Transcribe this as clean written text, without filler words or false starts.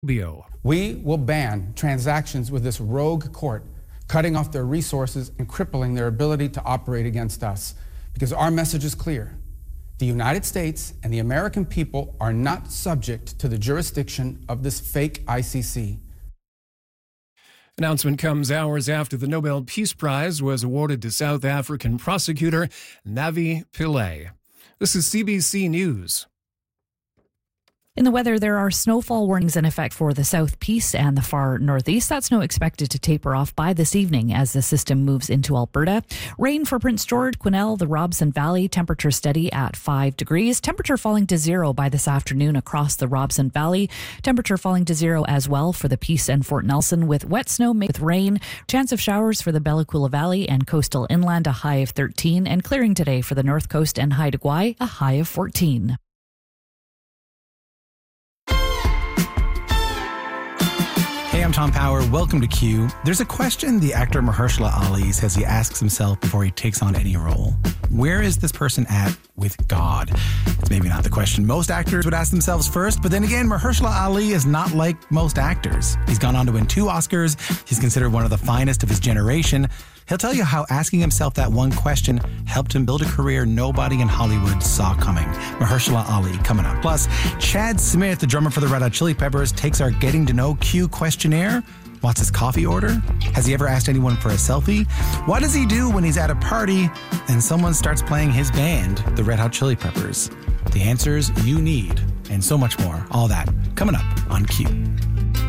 Rubio. We will ban transactions with this rogue court, cutting off their resources and crippling their ability to operate against us. Because our message is clear. The United States and the American people are not subject to the jurisdiction of this fake ICC. Announcement comes hours after the Nobel Peace Prize was awarded to South African prosecutor Navi Pillay. This is CBC News. In the weather, there are snowfall warnings in effect for the South Peace and the far northeast. That snow expected to taper off by this evening as the system moves into Alberta. Rain for Prince George, Quesnel, the Robson Valley. Temperature steady at 5 degrees. Temperature falling to 0 by this afternoon across the Robson Valley. Temperature falling to 0 as well for the Peace and Fort Nelson with wet snow with rain. Chance of showers for the Bella Coola Valley and coastal inland, a high of 13. And clearing today for the North Coast and Haida Gwaii, a high of 14. Hey, I'm Tom Power. Welcome to Q. There's a question the actor Mahershala Ali says he asks himself before he takes on any role. Where is this person at with God? It's maybe not the question most actors would ask themselves first, but then again, Mahershala Ali is not like most actors. He's gone on to win 2 Oscars. He's considered one of the finest of his generation. He'll tell you how asking himself that one question helped him build a career nobody in Hollywood saw coming. Mahershala Ali coming up. Plus, Chad Smith, the drummer for the Red Hot Chili Peppers, takes our Getting to Know Q questionnaire. What's his coffee order? Has he ever asked anyone for a selfie? What does he do when he's at a party and someone starts playing his band, the Red Hot Chili Peppers? The answers you need, and so much more. All that coming up on Q.